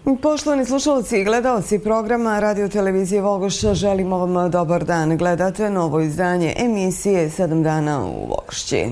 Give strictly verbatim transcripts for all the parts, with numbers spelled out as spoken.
Poštovani slušalci i gledalci programa Radio Televizije Vogošća, želimo vam dobar dan. Gledate novo izdanje emisije sedam dana u Vogošći.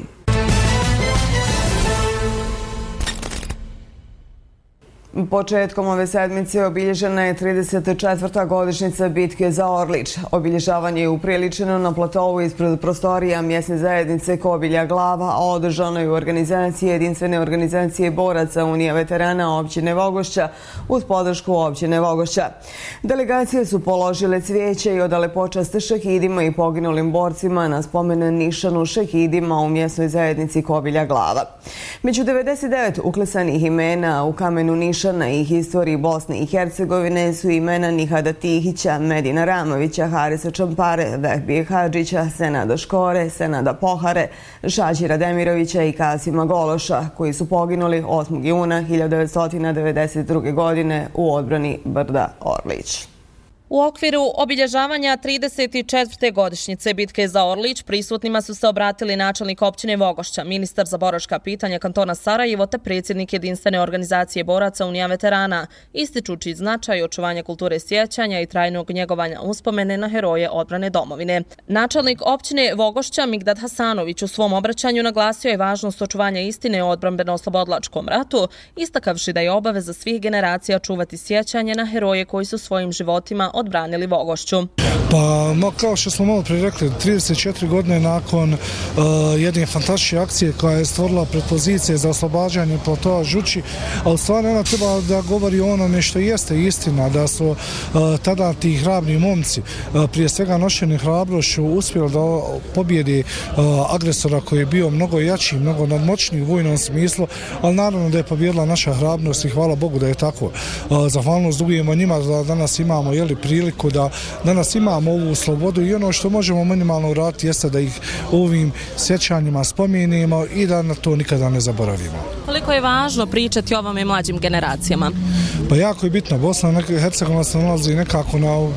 Početkom ove sedmice obilježena je trideset četvrta godišnjica bitke za Orlić. Obilježavanje je upriličeno na platovu ispred prostorija mjesne zajednice Kobilja Glava, a održano je u organizaciji Jedinstvene organizacije boraca Unija veterana općine Vogošća uz podršku općine Vogošća. Delegacije su položile cvijeće i odale počast šehidima i poginulim borcima na spomen nišanu šehidima u mjesnoj zajednici Kobilja Glava. Među devedeset devet uklesanih imena u kamenu nišana i historiji Bosne i Hercegovine su imena Nihada Tihića, Medina Ramovića, Harisa Čampare, Vehbije Hadžića, Senada Škore, Senada Pohare, Šađira Demirovića i Kasima Gološa, koji su poginuli osmog juna hiljadu devetsto devedeset druge. godine u odbrani brda Orlić. U okviru obilježavanja trideset četvrte godišnjice bitke za Orlić prisutnima su se obratili načelnik općine Vogošća, ministar za boračka pitanja kantona Sarajevo te predsjednik Jedinstvene organizacije boraca Unija veterana, ističući značaj očuvanja kulture sjećanja i trajnog njegovanja uspomene na heroje odbrane domovine. Načelnik općine Vogošća Migdad Hasanović u svom obraćanju naglasio je važnost očuvanja istine o odbrambeno-oslobodilačkom ratu, istakavši da je obaveza svih generacija čuvati sjećanje na heroje koji su svojim životima odbranili Vogošću. Pa, kao što smo malo prije rekli, trideset četiri godine nakon uh, jedne fantastične akcije koja je stvorila predpozicije za oslobađanje platoa Žući, ali stvarno ona treba da govori o onome što jeste istina, da su uh, tada ti hrabri momci, uh, prije svega nošeni hrabrošću, uspjeli da pobjedi uh, agresora koji je bio mnogo jači, mnogo nadmoćniji u vojnom smislu, ali naravno da je pobjedila naša hrabrost i hvala Bogu da je tako. Uh, zahvalnost dugujemo njima da danas imamo jeli, priliku da danas imamo ovu slobodu i ono što možemo minimalno uraditi jeste da ih ovim sjećanjima spomenimo i da na to nikada ne zaboravimo. Koliko je važno pričati o ovome mlađim generacijama? Pa jako je bitno. Bosna i Hercegovina se nalazi nekako na uh,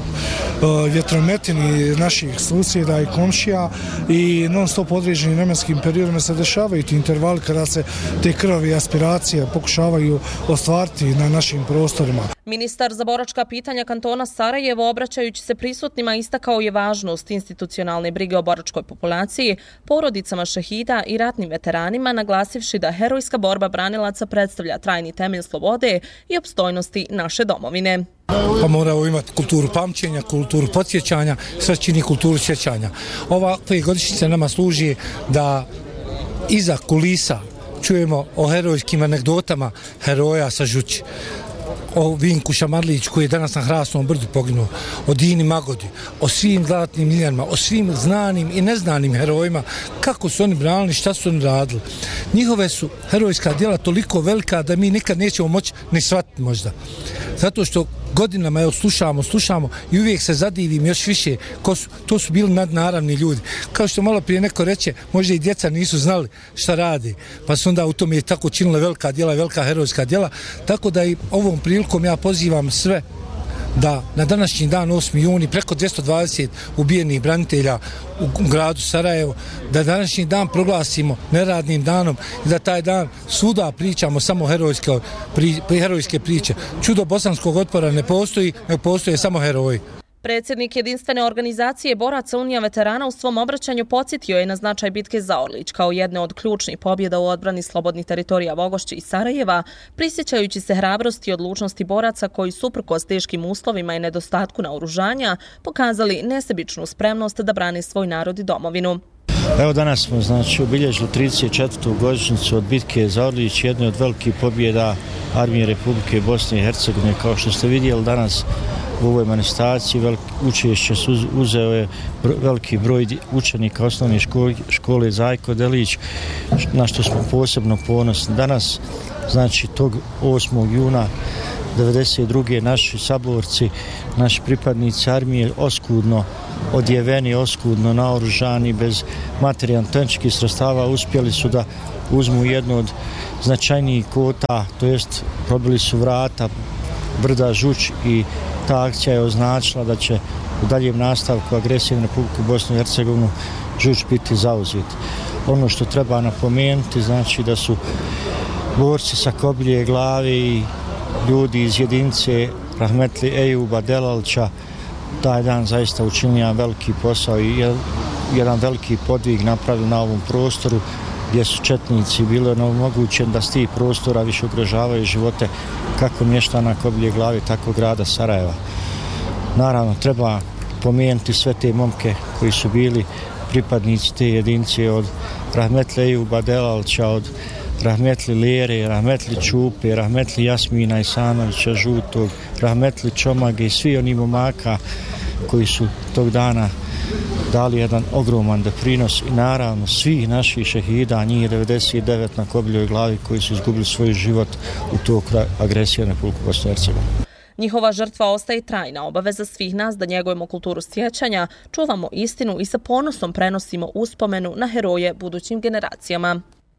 vjetrometini naših susjeda i komšija i non stop određenim vremenskim periodima se dešavaju ti intervali kada se te krvavi i aspiracije pokušavaju ostvariti na našim prostorima. Ministar za boračka pitanja kantona Sarajevo, obraćajući se prisutnima, istakao je važnost institucionalne brige o boračkoj populaciji, porodicama šehida i ratnim veteranima, naglasivši da herojska borba branilaca predstavlja trajni temelj slobode i opstojnosti naše domovine. Pa moramo imati kulturu pamćenja, kulturu podsjećanja, sve čini kulturu sjećanja. Ova godišnjica nama služi da iza kulisa čujemo o herojskim anegdotama heroja sa Žući. O Vinku Šamarlić koji je danas na Hrasnom brdu poginuo, o Dini Magodi, o svim zlatnim miljanima, o svim znanim i neznanim herojima, kako su oni branili, šta su oni radili. Njihove su herojska djela toliko velika da mi nikad nećemo moći ni shvatiti možda. Zato što godinama evo slušamo, slušamo i uvijek se zadivim još više. Ko su, to su bili nadnaravni ljudi. Kao što malo prije neko reče, možda i djeca nisu znali šta radi, pa su onda u tome je tako činile velika djela, velika herojska djela. Tako da i ovom prilikom ja pozivam sve da na današnji dan osmi juni preko dvjesto dvadeset ubijenih branitelja u gradu Sarajevo, da današnji dan proglasimo neradnim danom i da taj dan svuda pričamo samo herojske, pri, herojske priče. Čudo bosanskog otpora ne postoji, ne postoje samo heroji. Predsjednik Jedinstvene organizacije boraca Unija veterana u svom obraćanju podsjetio je na značaj bitke za Orlić kao jedne od ključnih pobjeda u odbrani slobodnih teritorija Vogošće i Sarajeva, prisjećajući se hrabrosti i odlučnosti boraca koji su uprkos teškim uslovima i nedostatku naoružanja pokazali nesebičnu spremnost da brane svoj narod i domovinu. Evo danas smo znači obilježili trideset četvrtu godišnjicu od bitke za Orlić, jedne od velikih pobjeda Armije Republike Bosne i Hercegovine. Kao što ste vidjeli danas u ovoj manifestaciji učešće uzeo je veliki broj učenika osnovne škole, škole Zajko Delić, na što smo posebno ponosni. Danas, znači tog osmog juna devedeset druge naši saborci, naši pripadnici armije oskudno odjeveni, oskudno naoružani, bez materijalno-tehničkih sredstava uspjeli su da uzmu jednu od značajnijih kota, to jest probili su vrata brda Žuć i ta akcija je označila da će u daljem nastavku agresije na Republiku Bosnu i Hercegovinu Žuć biti zauzet. Ono što treba napomenuti znači da su borci sa Kobilje Glave i ljudi iz jedinice Rahmetli Ejuba Delalća taj dan zaista učinili jedan veliki posao i jedan veliki podvig napravili na ovom prostoru gdje su četnici bili onemogućeni da s tih prostora više ugrožavaju živote kako mještana Kobilje Glave, tako grada Sarajeva. Naravno, treba pomenuti sve te momke koji su bili pripadnici te jedinice od Rahmetli Ejuba Delalća, od Rahmetli Lere, Rahmetli Čupe, Rahmetli Jasmina Isanovića Žutog, Rahmetli Čomage i svi oni momaka koji su tog dana dali jedan ogroman doprinos i naravno svih naših šehida, njih devedeset devet na Kobiljoj Glavi koji su izgubili svoj život u toku agresije na Republiku Bosnu i Hercegovinu. Njihova žrtva ostaje trajna obaveza svih nas da njegujemo kulturu sjećanja, čuvamo istinu i sa ponosom prenosimo uspomenu na heroje budućim generacijama.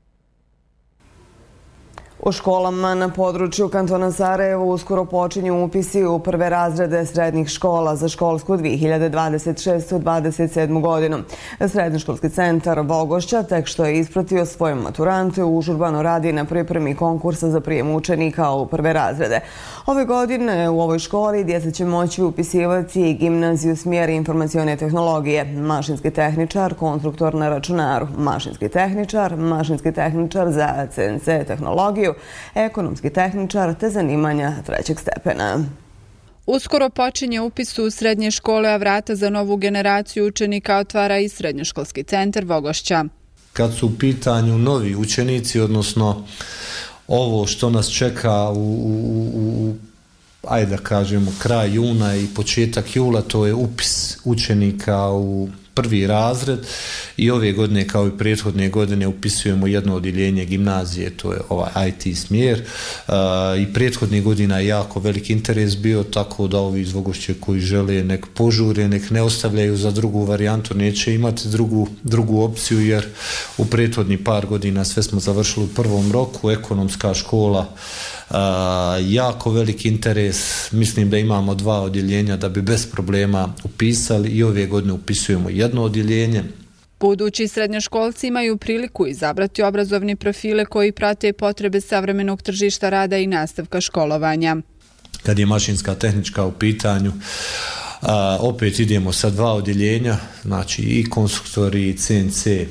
U školama na području kantona Sarajevo uskoro počinju upisi u prve razrede srednjih škola za školsku dvije hiljade dvadeset šeste dvadeset sedmu godinu. Srednjoškolski centar Vogošća tek što je ispratio svoje maturante užurbano radi na pripremi konkursa za prijem učenika u prve razrede. Ove godine u ovoj školi djeca će moći upisivati gimnaziju smjer informacione tehnologije, mašinski tehničar, konstruktor na računaru, mašinski tehničar, mašinski tehničar za C N C tehnologiju, ekonomski tehničar te zanimanja trećeg stepena. Uskoro počinje upis u srednje škole, a vrata za novu generaciju učenika otvara i Srednjoškolski centar Vogošća. Kad su u pitanju novi učenici, odnosno ovo što nas čeka u, u, u ajde da kažemo, kraj juna i početak jula, to je upis učenika u prvi razred i ove godine kao i prethodne godine upisujemo jedno odjeljenje gimnazije, to je ovaj I T smjer uh, i prethodne godina je jako veliki interes bio, tako da ovi iz Vogošće koji žele nek požure, nek ne ostavljaju za drugu varijantu, neće imati drugu, drugu opciju jer u prethodni par godina sve smo završili u prvom roku, ekonomska škola Uh, jako veliki interes, mislim da imamo dva odjeljenja da bi bez problema upisali i ove godine upisujemo jedno odjeljenje. Budući srednjoškolci imaju priliku izabrati obrazovni profile koji prate potrebe savremenog tržišta rada i nastavka školovanja. Kad je mašinska tehnička u pitanju, uh, opet idemo sa dva odjeljenja, znači i konstruktori i C N C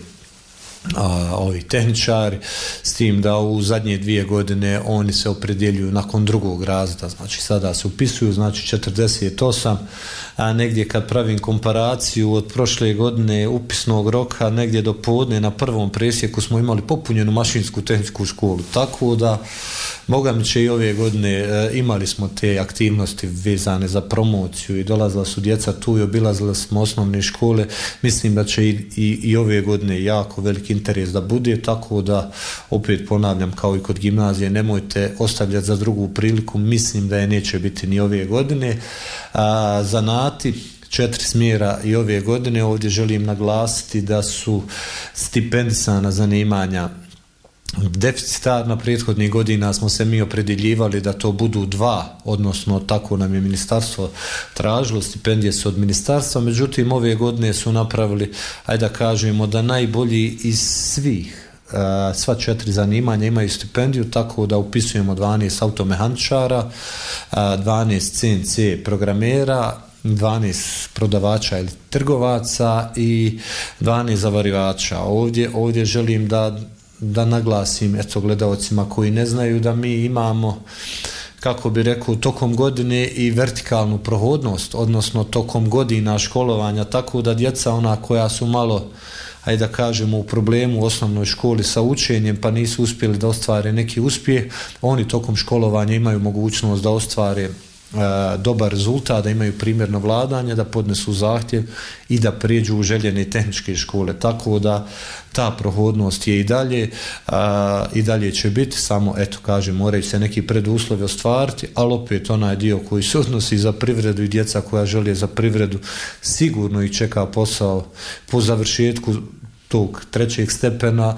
A, ovi tehničari, s tim da u zadnje dvije godine oni se opredjeljuju nakon drugog razreda, znači sada se upisuju, znači četrdeset osam, a negdje kad pravim komparaciju od prošle godine upisnog roka, negdje do podne na prvom presjeku smo imali popunjenu mašinsku tehničku školu, tako da Boga mi će i ove godine e, imali smo te aktivnosti vezane za promociju i dolazila su djeca tu i obilazila smo osnovne škole, mislim da će i, i, i ove godine jako veliki interes da bude, tako da opet ponavljam kao i kod gimnazije, nemojte ostavljati za drugu priliku, mislim da je neće biti ni ove godine. A, zanati četiri smjera i ove godine, ovdje želim naglasiti da su stipendisana zanimanja deficitarna. Prethodnih godina smo se mi opredjeljivali da to budu dva, odnosno tako nam je ministarstvo tražilo, stipendije su od ministarstva, međutim ove godine su napravili, ajde da kažemo, da najbolji iz svih, sva četiri zanimanja imaju stipendiju, tako da upisujemo dvanaest automehaničara, dvanaest C N C programera, dvanaest prodavača ili trgovaca i dvanaest zavarivača. Ovdje, ovdje želim da da naglasim, eto, gledalcima koji ne znaju, da mi imamo, kako bi rekao, tokom godine i vertikalnu prohodnost, odnosno tokom godina školovanja, tako da djeca ona koja su malo, ajde da kažemo, u problemu u osnovnoj školi sa učenjem pa nisu uspjeli da ostvare neki uspjeh, oni tokom školovanja imaju mogućnost da ostvare dobar rezultat, da imaju primjerno vladanje, da podnesu zahtjev i da prijeđu u željene tehničke škole, tako da ta prohodnost je i dalje a, i dalje će biti, samo eto kažem, moraju se neki preduslovi ostvariti, ali opet onaj dio koji se odnosi za privredu i djeca koja žele za privredu sigurno i čeka posao po završetku tog trećeg stepena,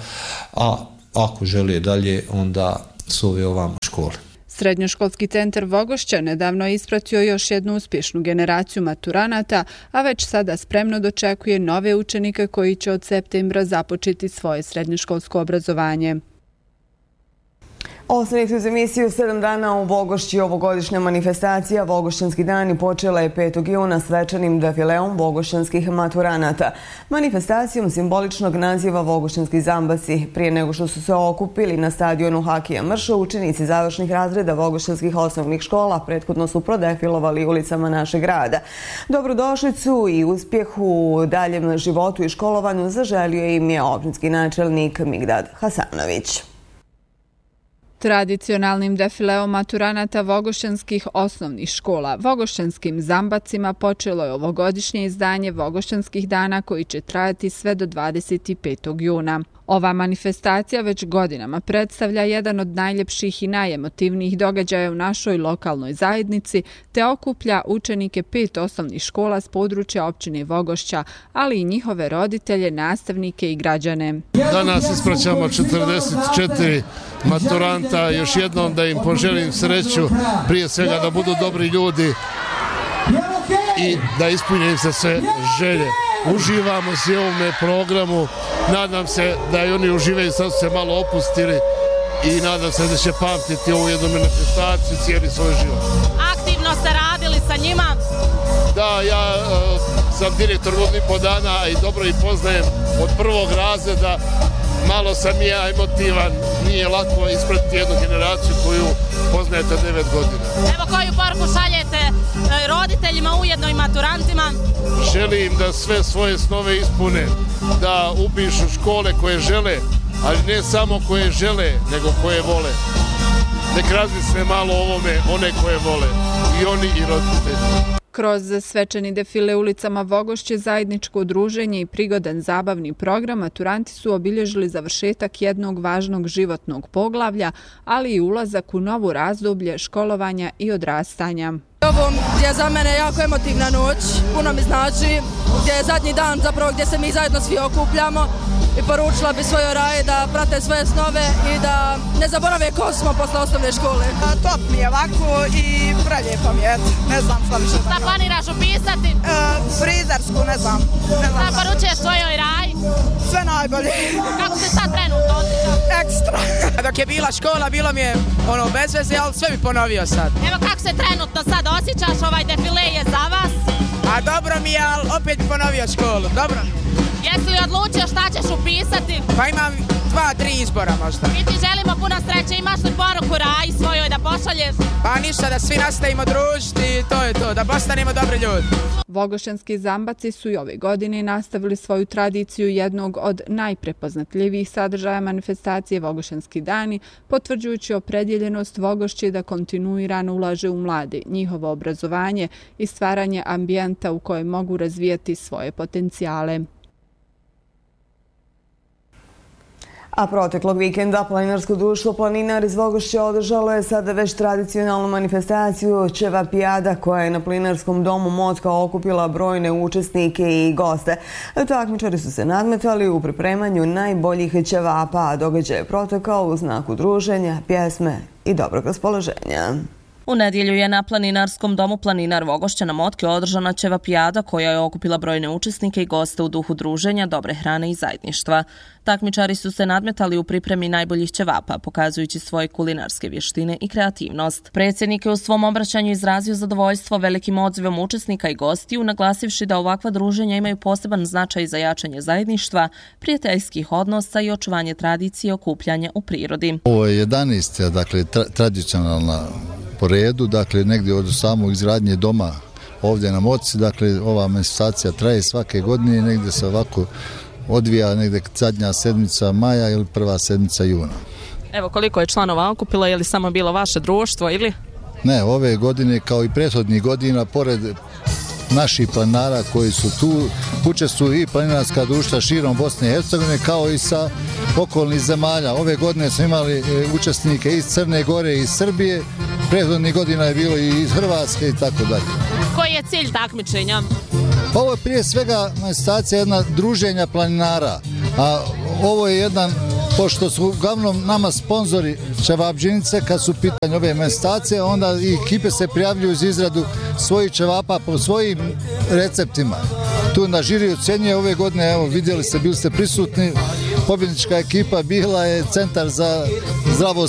a ako žele dalje onda su ove ovamo škole. Srednjoškolski centar Vogošća nedavno je ispratio još jednu uspješnu generaciju maturanata, a već sada spremno dočekuje nove učenike koji će od septembra započeti svoje srednjoškolsko obrazovanje. Ostanite uz emisiju sedam dana u Vogošći. Ovogodišnja manifestacija Vogošćanski dani počela je petog juna svečanim defileom vogošćanskih maturanata. Manifestacijom simboličnog naziva Vogošćanski zambaci. Prije nego što su se okupili na stadionu Hakija Mrša, učenici završnih razreda vogošćanskih osnovnih škola prethodno su prodefilovali ulicama našeg grada. Dobrodošlicu i uspjeh u daljem životu i školovanju zaželio im je općinski načelnik Migdad Hasanović. Tradicionalnim defileom maturanata vogošćanskih osnovnih škola Vogošćanskim zambacima počelo je ovogodišnje izdanje Vogošćanskih dana koji će trajati sve do dvadeset petog juna. Ova manifestacija već godinama predstavlja jedan od najljepših i najemotivnijih događaja u našoj lokalnoj zajednici, te okuplja učenike pet osnovnih škola s područja općine Vogošća, ali i njihove roditelje, nastavnike i građane. Danas ispraćamo četrdeset četiri maturanta, još jednom da im poželim sreću, prije svega da budu dobri ljudi i da ispunjaju se sve želje. Uživamo se u ovome programu, nadam se da i oni uživaju, sad su se malo opustili i nadam se da će pamtiti ovu jednu manifestaciju cijeli svoj život. Aktivno ste radili sa njima? Da, ja uh, sam direktor godinu i po dana i dobro ih poznajem od prvog razreda. Malo sam i ja emotivan, nije lako ispratiti jednu generaciju koju poznajete devet godina. Evo koju poruku šaljete roditeljima, ujedno i maturantima? Želim da sve svoje snove ispune, da upišu škole koje žele, ali ne samo koje žele, nego koje vole. Nek razmisle malo o ovome, one koje vole, i oni i roditelji. Kroz svečani defile ulicama Vogošće, zajedničko udruženje i prigodan zabavni program, maturanti su obilježili završetak jednog važnog životnog poglavlja, ali i ulazak u novu razdoblje školovanja i odrastanja. Ovo je za mene jako emotivna noć, puno mi znači, gdje je zadnji dan zapravo gdje se mi zajedno svi okupljamo i poručila bi svojoj raji da prate svoje snove i da ne zaborave ko smo posle osnovne škole. Top mi je ovako i preljepo mi je, ne znam šta više. Šta planiraš upisati? E, frizersku, ne znam. Ne znam šta poručuješ svojoj raji? Sve najbolje. Kako se sad trenutno osjećaš? Ekstra. Dok je bila škola, bilo mi je ono bez veze, ali sve bi ponovio sad. Evo kako se trenutno sad osjećaš, ovaj defile je za vas? A dobro mi je, ali opet bi ponovio školu, dobro. Jesi li odlučio šta ćeš upisati? Pa imam dva, tri izbora možda. Mi ti želimo puno sreće, imaš li poruku raji svojoj da pošalješ? Pa ništa, da svi nastavimo družiti i to je to, da postanemo dobri ljudi. Vogošćanski zambaci su i ove godine nastavili svoju tradiciju jednog od najprepoznatljivijih sadržaja manifestacije Vogošćanski dani, potvrđujući opredjeljenost Vogošće da kontinuirano ulaže u mlade, njihovo obrazovanje i stvaranje ambijenta u kojem mogu razvijati svoje potencijale. A proteklog vikenda Planinarsko društvo Planinar iz Vogošća održalo je sada već tradicionalnu manifestaciju Ćevapijada koja je na Planinarskom domu Motka okupila brojne učesnike i goste. Takmičari su se nadmetali u pripremanju najboljih ćevapa, a događaj je protekao u znaku druženja, pjesme i dobrog raspoloženja. U nedjelju je na Planinarskom domu Planinar Vogošća na Motki održana ćevapijada koja je okupila brojne učesnike i goste u duhu druženja, dobre hrane i zajedništva. Takmičari su se nadmetali u pripremi najboljih ćevapa, pokazujući svoje kulinarske vještine i kreativnost. Predsjednik je u svom obraćanju izrazio zadovoljstvo velikim odzivom učesnika i gostiju, naglasivši da ovakva druženja imaju poseban značaj za jačanje zajedništva, prijateljskih odnosa i očuvanje tradicije okupljanja u prirodi. Ovo je jedanaesta, dakle, tra tradicionalna po redu, dakle, negdje od samog izgradnje doma ovdje na Moci, dakle, ova manifestacija traje svake godine i negdje se ovako odvija negdje zadnja sedmica maja ili prva sedmica juna. Evo, koliko je članova okupilo, je li samo bilo vaše društvo ili? Ne, ove godine kao i prethodnih godina, pored naših planinara koji su tu, učestvuju i planinarska društva širom Bosne i Hercegovine kao i sa okolnih zemalja. Ove godine smo imali učesnike iz Crne Gore i iz Srbije, prethodnih godina je bilo i iz Hrvatske i tako dalje. Koji je cilj takmičenja? Ovo je prije svega manifestacija jedna druženja planinara, a ovo je jedan, pošto su uglavnom nama sponzori ćevapdžinice, kad su pitanje ove manifestacije, onda i ekipe se prijavljuju za izradu svojih ćevapa po svojim receptima. Tu na žiri ocjenjuje ove godine, evo vidjeli ste, bili ste prisutni, pobjednička ekipa bila je Centar za zdravo